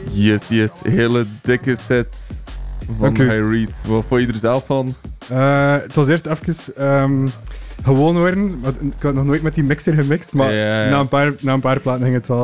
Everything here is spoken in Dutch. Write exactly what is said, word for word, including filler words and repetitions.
Yes, yes. Hele dikke set van Oké. High Reed. Wat vond je er zelf van? Uh, het was eerst even um, gewoon worden. Want ik had nog nooit met die mixer gemixt, maar Ja, ja. Na, een paar, na een paar platen ging het wel.